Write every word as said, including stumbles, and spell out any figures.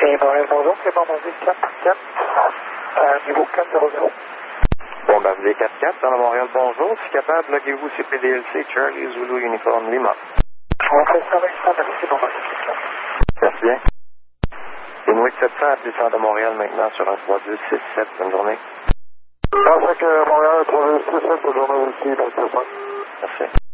Et Montréal, bonjour, c'est Bombardier quatre quatre, euh, niveau quatre zéro zéro. Bombardier quatre quatre, dans le Montréal, bonjour. Si capable, loguez-vous sur P D L C Charlie Zulu Uniform Lima. On fait ça l'instant avec c'est Bombardier quatre quatre. Merci bien. Inuit sept cents, appelez Centre de Montréal maintenant sur un trois deux six sept. Bonne journée. Je pense que Montréal, trois deux six sept, bonne journée aussi, dans le téléphone. Merci.